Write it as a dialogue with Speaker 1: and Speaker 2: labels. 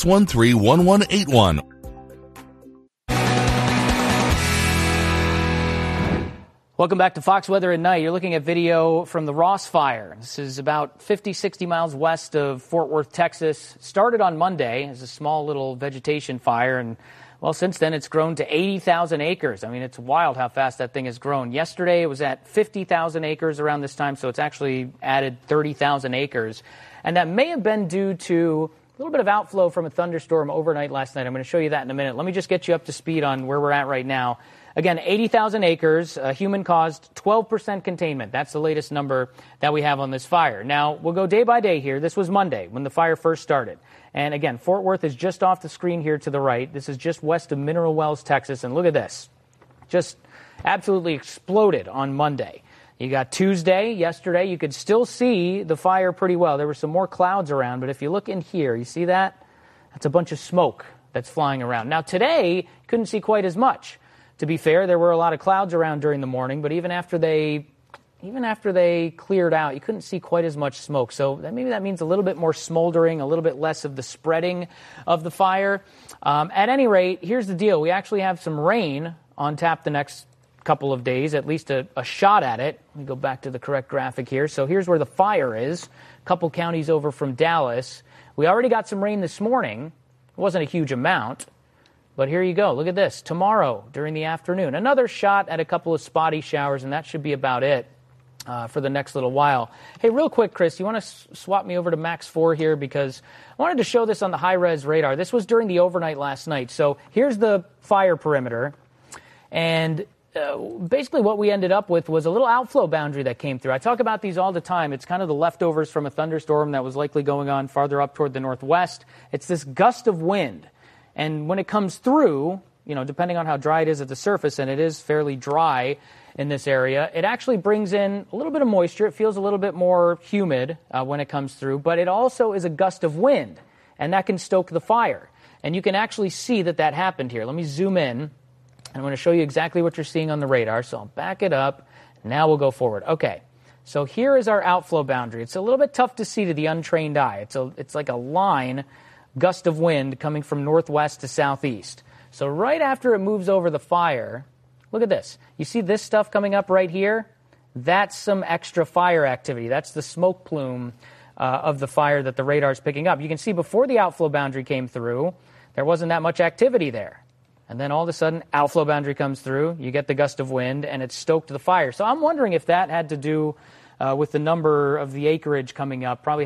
Speaker 1: 613-1181.
Speaker 2: Welcome back to Fox Weather at Night. You're looking at video from the Ross Fire. This is about 50, 60 miles west of Fort Worth, Texas. Started on Monday as a small little vegetation fire, and well, since then it's grown to 80,000 acres. I mean, it's wild how fast that thing has grown. Yesterday it was at 50,000 acres around this time, so it's actually added 30,000 acres. And that may have been due to a little bit of outflow from a thunderstorm overnight last night. I'm going to show you that in a minute. Let me just get you up to speed on where we're at right now. Again, 80,000 acres, human-caused, 12% containment. That's the latest number that we have on this fire. Now, we'll go day by day here. This was Monday when the fire first started. And again, Fort Worth is just off the screen here to the right. This is just west of Mineral Wells, Texas. And look at this. Just absolutely exploded on Monday. You got Tuesday, yesterday. You could still see the fire pretty well. There were some more clouds around, but if you look in here, you see that? That's a bunch of smoke that's flying around. Now, today, couldn't see quite as much. To be fair, there were a lot of clouds around during the morning, but even after they cleared out, you couldn't see quite as much smoke. So maybe that means a little bit more smoldering, a little bit less of the spreading of the fire. At any rate, here's the deal. We actually have some rain on tap the next couple of days, at least a shot at it. Let me go back to the correct graphic here. So here's where the fire is, a couple counties over from Dallas. We already got some rain this morning. It wasn't a huge amount. But here you go. Look at this. Tomorrow during the afternoon, another shot at a couple of spotty showers, and that should be about it for the next little while. Hey, real quick, Chris, you want to swap me over to Max 4 here because I wanted to show this on the high-res radar. This was during the overnight last night. So here's the fire perimeter, and basically what we ended up with was a little outflow boundary that came through. I talk about these all the time. It's kind of the leftovers from a thunderstorm that was likely going on farther up toward the northwest. It's this gust of wind. And when it comes through, depending on how dry it is at the surface, and it is fairly dry in this area, it actually brings in a little bit of moisture. It feels a little bit more humid when it comes through, but it also is a gust of wind, and that can stoke the fire. And you can actually see that happened here. Let me zoom in, and I'm going to show you exactly what you're seeing on the radar. So I'll back it up. Now we'll go forward. Okay, so here is our outflow boundary. It's a little bit tough to see to the untrained eye. It's like a line, gust of wind coming from northwest to southeast. So right after it moves over the fire, look at this. You see this stuff coming up right here? That's some extra fire activity. That's the smoke plume of the fire that the radar is picking up. You can see before the outflow boundary came through, there wasn't that much activity there. And then all of a sudden, outflow boundary comes through, you get the gust of wind, and it stoked the fire. So I'm wondering if that had to do with the number of the acreage coming up. Probably